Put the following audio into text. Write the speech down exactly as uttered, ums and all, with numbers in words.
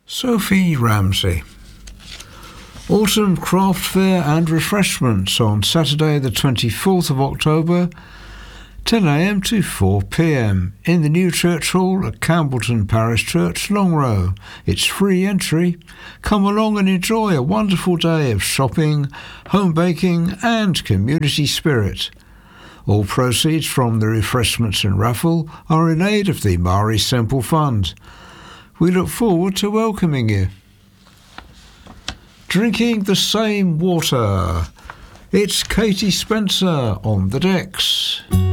Sophie Ramsey. Autumn Craft Fair and Refreshments on Saturday the twenty-fourth of October, ten a m to four p m in the new church hall at Campbellton Parish Church, Longrow. It's free entry. Come along and enjoy a wonderful day of shopping, home baking and community spirit. All proceeds from the refreshments and raffle are in aid of the Mari Semple Fund. We look forward to welcoming you. Drinking the same water. It's Katie Spencer on the decks.